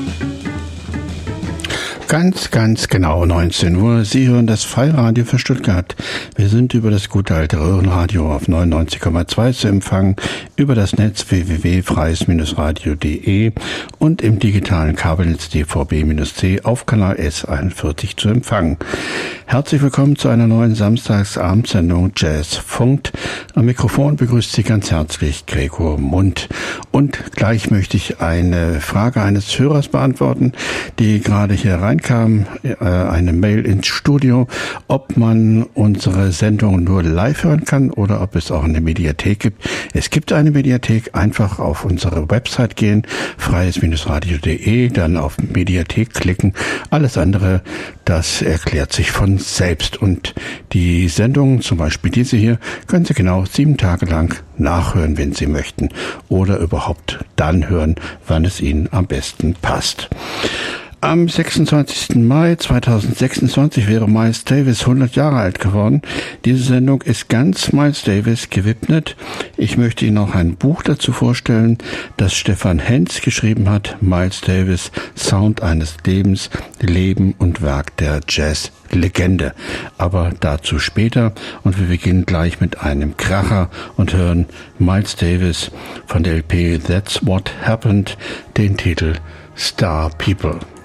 Ganz genau 19 Uhr. Sie hören das Freiradio für Stuttgart. Wir sind über das gute alte Röhrenradio auf 99,2 zu empfangen, über das Netz www.freies-radio.de und im digitalen Kabelnetz DVB-C auf Kanal S41 zu empfangen. Herzlich willkommen zu einer neuen Samstagsabendsendung Jazz Funkt. Am Mikrofon begrüßt Sie ganz herzlich Gregor Mund. Und gleich möchte ich eine Frage eines Hörers beantworten, die gerade hier reinkam, eine Mail ins Studio, ob man unsere Sendung nur live hören kann oder ob es auch eine Mediathek gibt. Es gibt eine Mediathek, einfach auf unsere Website gehen, freies-radio.de, dann auf Mediathek klicken. Alles andere, das erklärt sich von selbst. Und die Sendung, zum Beispiel diese hier, können Sie genau 7 Tage lang nachhören, wenn Sie möchten, oder überhaupt dann hören, wann es Ihnen am besten passt. Am 26. Mai 2026 wäre Miles Davis 100 Jahre alt geworden. Diese Sendung ist ganz Miles Davis gewidmet. Ich möchte Ihnen auch ein Buch dazu vorstellen, das Stefan Hens geschrieben hat. Miles Davis, Sound eines Lebens, Leben und Werk der Jazz-Legende. Aber dazu später. Und wir beginnen gleich mit einem Kracher und hören Miles Davis von der LP That's What Happened, den Titel Star People.